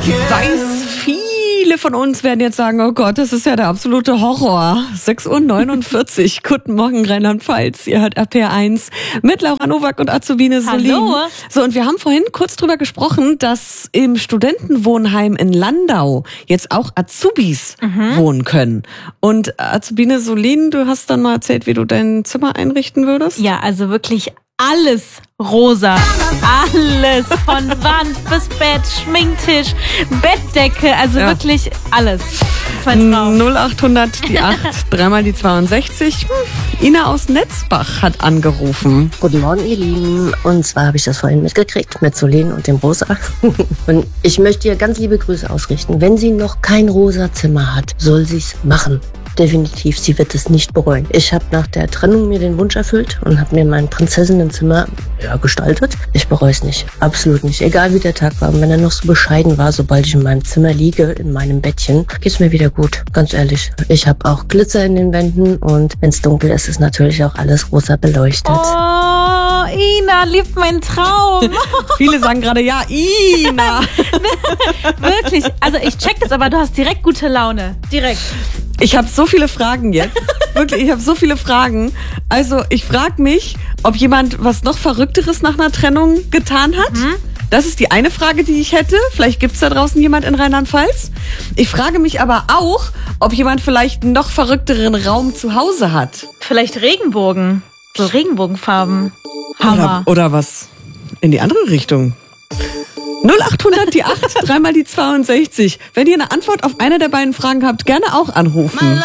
weiß, viele von uns werden jetzt sagen, oh Gott, das ist ja der absolute Horror. 6:49 Uhr, guten Morgen Rheinland-Pfalz. Ihr hört RPR1 mit Laura Nowak und Azubine Solin. Hallo. So, und wir haben vorhin kurz drüber gesprochen, dass im Studentenwohnheim in Landau jetzt auch Azubis wohnen können. Und Azubine Solin, du hast dann mal erzählt, wie du dein Zimmer einrichten würdest? Ja, also wirklich alles rosa. Alles. Von Wand bis Bett, Schminktisch, Bettdecke. Also wirklich alles. Das ist mein Traum. 0800 die 8, dreimal die 62. Ina aus Netzbach hat angerufen. Guten Morgen, ihr Lieben. Und zwar habe ich das vorhin mitgekriegt mit Solin und dem Rosa. Und ich möchte ihr ganz liebe Grüße ausrichten. Wenn sie noch kein rosa Zimmer hat, soll sie es machen. Definitiv, sie wird es nicht bereuen. Ich habe nach der Trennung mir den Wunsch erfüllt und habe mir mein Prinzessinnenzimmer gestaltet. Ich bereue es nicht, absolut nicht. Egal wie der Tag war und wenn er noch so bescheiden war, sobald ich in meinem Zimmer liege, in meinem Bettchen, geht's mir wieder gut, ganz ehrlich. Ich habe auch Glitzer in den Wänden und wenn es dunkel ist, ist natürlich auch alles rosa beleuchtet. Oh, Ina liebt meinen Traum. Viele sagen gerade, ja, Ina. Wirklich. Also ich check das, aber du hast direkt gute Laune. Direkt. Ich habe so viele Fragen jetzt. Wirklich, ich habe so viele Fragen. Also ich frage mich, ob jemand was noch Verrückteres nach einer Trennung getan hat. Das ist die eine Frage, die ich hätte. Vielleicht gibt es da draußen jemand in Rheinland-Pfalz. Ich frage mich aber auch, ob jemand vielleicht einen noch verrückteren Raum zu Hause hat. Vielleicht Regenbogen. So Regenbogenfarben. Hammer. Oder was in die andere Richtung. 0800 die 8, dreimal die 62. Wenn ihr eine Antwort auf eine der beiden Fragen habt, gerne auch anrufen.